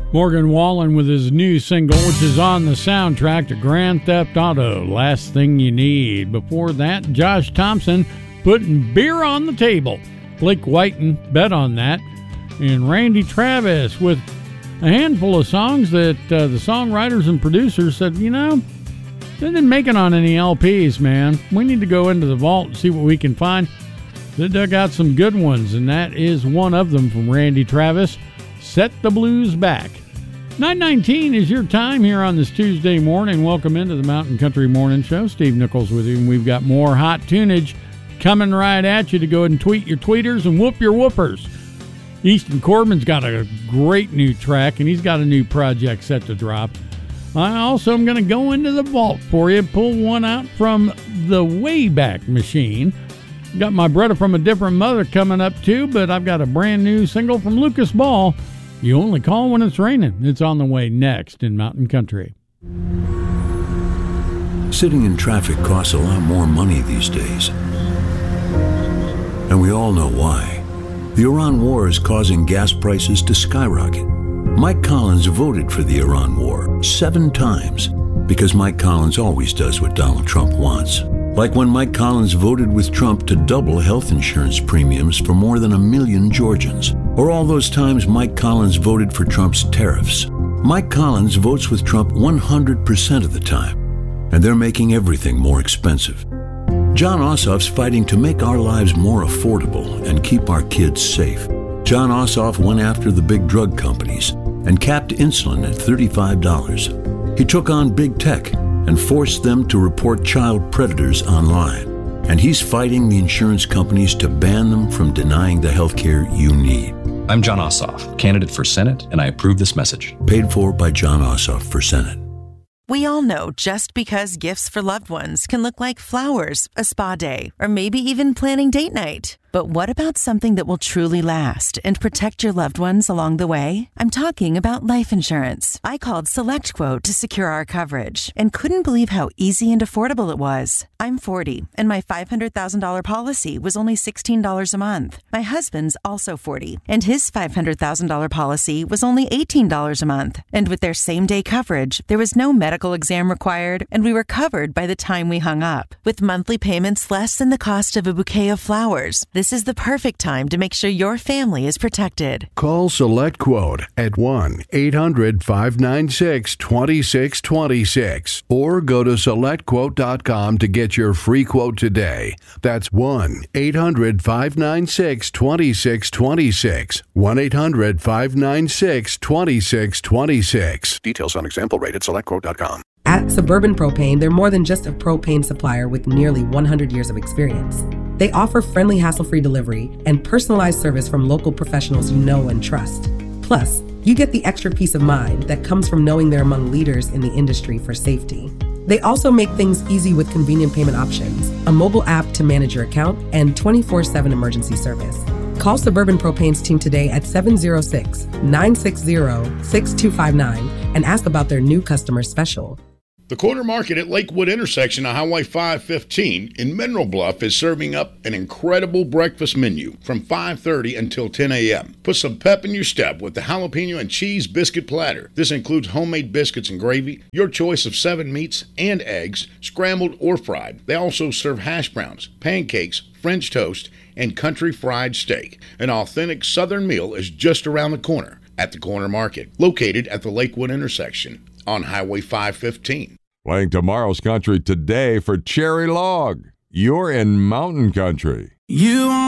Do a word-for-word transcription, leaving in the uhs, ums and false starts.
Morgan Wallen with his new single, which is on the soundtrack to Grand Theft Auto, Last Thing You Need. Before that, Josh Thompson putting beer on the table. Blake Whiten bet on that. And Randy Travis with a handful of songs that uh, the songwriters and producers said, you know, they didn't make it on any L Ps, man. We need to go into the vault and see what we can find. They dug out some good ones, and that is one of them from Randy Travis, Set the Blues Back. nine nineteen is your time here on this Tuesday morning. Welcome into the Mountain Country Morning Show. Steve Nichols with you, and we've got more hot tunage coming right at you to go ahead and tweet your tweeters and whoop your whoopers. Easton Corbin's got a great new track, and he's got a new project set to drop. I also am going to go into the vault for you, pull one out from the Wayback Machine. Got my brother from a different mother coming up too, but I've got a brand new single from Lucas Ball. You only call when it's raining. It's on the way next in Mountain Country. Sitting in traffic costs a lot more money these days. And we all know why. The Iran war is causing gas prices to skyrocket. Mike Collins voted for the Iran war seven times because Mike Collins always does what Donald Trump wants. Like when Mike Collins voted with Trump to double health insurance premiums for more than a million Georgians. Or all those times Mike Collins voted for Trump's tariffs. Mike Collins votes with Trump one hundred percent of the time. And they're making everything more expensive. John Ossoff's fighting to make our lives more affordable and keep our kids safe. John Ossoff went after the big drug companies and capped insulin at thirty-five dollars. He took on big tech and forced them to report child predators online. And he's fighting the insurance companies to ban them from denying the health care you need. I'm John Ossoff, candidate for Senate, and I approve this message. Paid for by John Ossoff for Senate. We all know just because gifts for loved ones can look like flowers, a spa day, or maybe even planning date night. But what about something that will truly last and protect your loved ones along the way? I'm talking about life insurance. I called SelectQuote to secure our coverage and couldn't believe how easy and affordable it was. I'm forty, and my five hundred thousand dollars policy was only sixteen dollars a month. My husband's also forty, and his five hundred thousand dollars policy was only eighteen dollars a month. And with their same-day coverage, there was no medical exam required, and we were covered by the time we hung up. With monthly payments less than the cost of a bouquet of flowers, this is the perfect time to make sure your family is protected. Call SelectQuote at one eight hundred five nine six two six two six or go to select quote dot com to get your free quote today. That's one eight hundred five nine six two six two six. one eight hundred five nine six two six two six. Details on example rate at select quote dot com. At Suburban Propane, they're more than just a propane supplier with nearly one hundred years of experience. They offer friendly, hassle-free delivery and personalized service from local professionals you know and trust. Plus, you get the extra peace of mind that comes from knowing they're among leaders in the industry for safety. They also make things easy with convenient payment options, a mobile app to manage your account, and twenty-four seven emergency service. Call Suburban Propane's team today at seven oh six, nine six zero, six two five nine and ask about their new customer special. The Corner Market at Lakewood intersection of Highway five fifteen in Mineral Bluff is serving up an incredible breakfast menu from five thirty until ten a.m. Put some pep in your step with the jalapeno and cheese biscuit platter. This includes homemade biscuits and gravy, your choice of seven meats and eggs, scrambled or fried. They also serve hash browns, pancakes, French toast, and country fried steak. An authentic Southern meal is just around the corner at the Corner Market, located at the Lakewood intersection on Highway five fifteen. Playing tomorrow's country today for Cherry Log. You're in Mountain Country. You